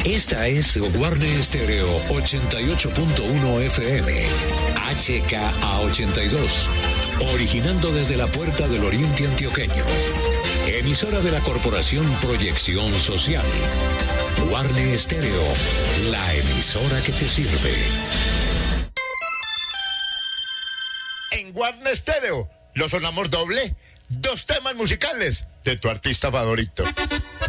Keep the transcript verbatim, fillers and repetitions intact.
Esta es Guarne Estéreo ochenta y ocho punto uno F M, H K A ochenta y dos, originando desde la Puerta del Oriente Antioqueño. Emisora de la Corporación Proyección Social. Guarne Estéreo, la emisora que te sirve. En Guarne Estéreo, lo sonamos doble. Dos temas musicales de tu artista favorito.